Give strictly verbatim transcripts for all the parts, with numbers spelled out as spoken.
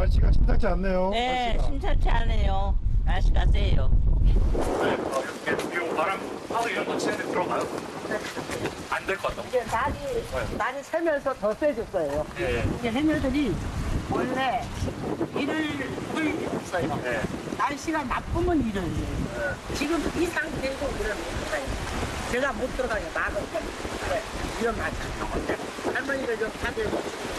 날씨가 심상치 않네요. 네, 날씨가. 심상치 않아요. 날씨가 세요. 네, 어, 이렇게 비 오고 바람 하고 이런 거 치는데 들어가요? 안 될 것 같다. 이제 날이, 날이 새면서 더 세질 거예요. 예, 예. 이제 해녀들이 원래 일을 을 없어요. 예. 날씨가 나쁘면 일을 해요. 지금 이 상태고 이러면 제가 못 들어가요. 나는 네, 위험하죠. 할머니가 좀 다들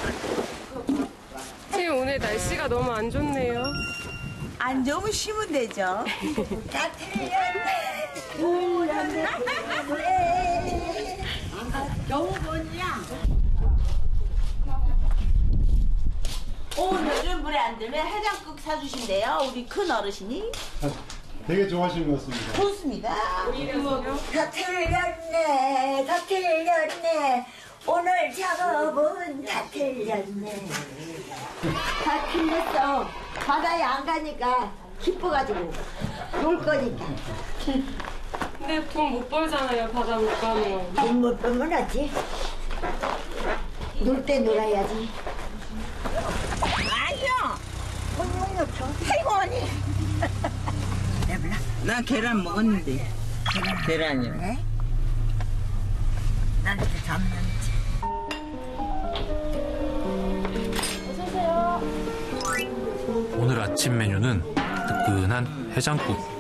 지금 오늘 날씨가 너무 안 좋네요. 안 좋으면 쉬면 되죠. 다 틀렸네. 틀렸네. 겨우 보니야. 오늘은 물에 안 들면 해장국 사주신대요. 우리 큰 어르신이. 되게 좋아하시는 것 같습니다. 좋습니다. 다 틀렸네. 다 틀렸네. 오늘 작업은 다 틀렸네. 다 틀렸어. 바다에 안 가니까 기뻐가지고 놀 거니까. 근데 돈 못 벌잖아요, 바다 못 가면. 돈 못 벌면 하지. 놀 때 놀아야지. 아니요. 돈이 없어. 아이고, 언니. 배불러? 나 계란 먹었는데. 계란이요. 그래? 난 이제 잠는지. 오늘 아침 메뉴는 뜨끈한 해장국.